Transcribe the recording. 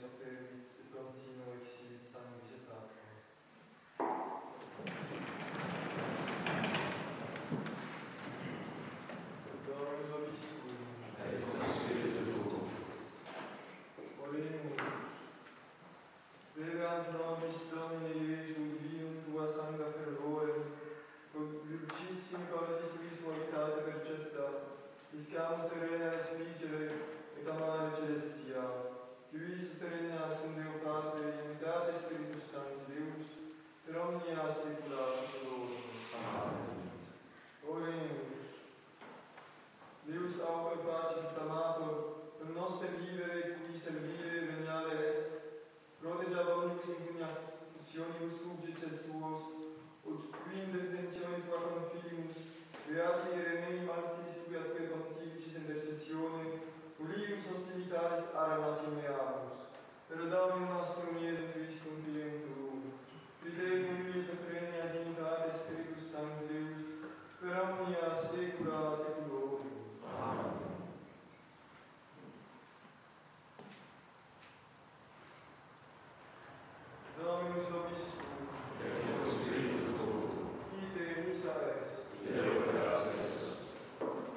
per il continuo e sangue Dominus vobiscum. Et cum spiritu tuo. Oremus. Vegant nobis Domine Iesu divinum tua sancta fervore, lucissimi cordis tuis voltate percepta, iscamus terrena respicere et amare celestia, quis terrena sum Deo Patre, in unitate Spiritus Sancti Deus, per omnia saecula saeculorum. Amen. Oremus. Deus autor pacis et amator, per nos servire qui servire veniale est, protegabonis in cunyationibus subjects tuos, ut qui in detentione tua confilimus, beati Irenei martiris qui atque pontificis intercessione, ulius hostilitatis aramati meamus, per Domino nostrum Iesum Christum Filium tuum, qui Deo